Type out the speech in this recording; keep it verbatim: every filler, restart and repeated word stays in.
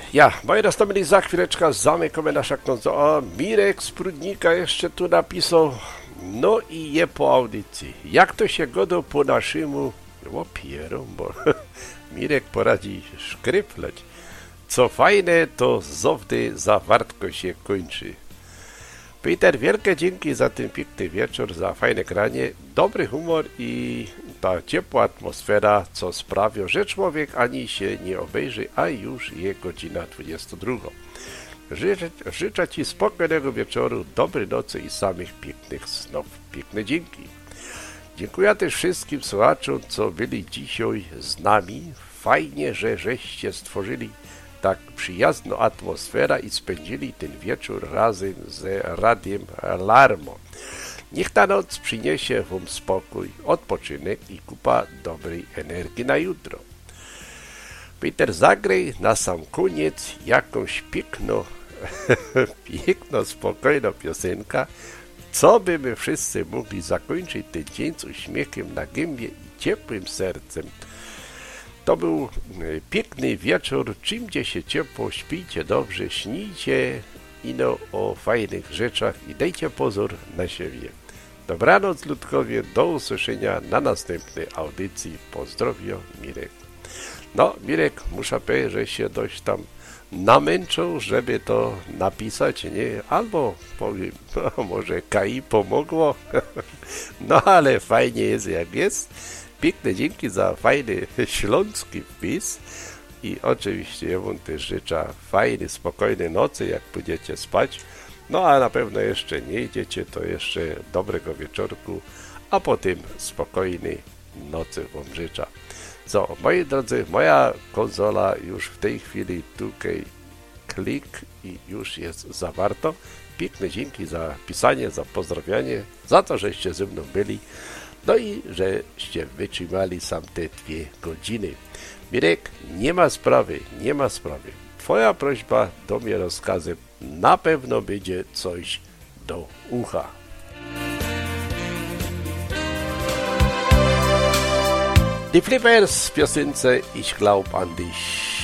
Ja, moi roztomili za chwileczkę zamykamy nasza konsola. O, Mirek z Prudnika jeszcze tu napisał. No i je po audycji. Jak to się godo po naszemu łopierom, bo Mirek poradzi szkrypleć. Co fajne, to zawdy zawartko się kończy. Peter, wielkie dzięki za ten piękny wieczór, za fajne granie, dobry humor i ta ciepła atmosfera, co sprawia, że człowiek ani się nie obejrzy, a już jest godzina dwudziesta druga. Życzę, życzę Ci spokojnego wieczoru, dobrej nocy i samych pięknych snów. Piękne dzięki. Dziękuję też wszystkim słuchaczom, co byli dzisiaj z nami. Fajnie, że żeście stworzyli tak przyjazną atmosferę i spędzili ten wieczór razem z Radiem Larmo. Niech ta noc przyniesie wam spokój, odpoczynek i kupa dobrej energii na jutro. Peter, zagraj na sam koniec jakąś piękną, piękną, spokojną piosenkę, co by my wszyscy mogli zakończyć ten dzień z uśmiechem na gębie i ciepłym sercem. To był piękny wieczór, czymcie się ciepło, śpijcie dobrze, śnijcie ino o fajnych rzeczach i dajcie pozór na siebie. Dobranoc, ludkowie, do usłyszenia na następnej audycji. Pozdrowię, Mirek. No, Mirek, muszę powiedzieć, że się dość tam namęczył, żeby to napisać, nie? Albo powiem, no, może K I pomogło, no ale fajnie jest jak jest. Piękne dzięki za fajny śląski wpis i oczywiście ja wam też życzę fajnej, spokojnej nocy, jak pójdziecie spać. No a na pewno jeszcze nie idziecie, to jeszcze dobrego wieczorku, a potem spokojnej nocy wam życzę. Co, moi drodzy, moja konsola już w tej chwili tutaj klik i już jest zawarto. Piękne dzięki za pisanie, za pozdrowienie, za to, żeście ze mną byli. No i żeście wytrzymali sam te dwie godziny. Mirek, nie ma sprawy, nie ma sprawy. Twoja prośba do mnie rozkazem na pewno będzie coś do ucha. Die Flippers w piosence Ich glaub an dich.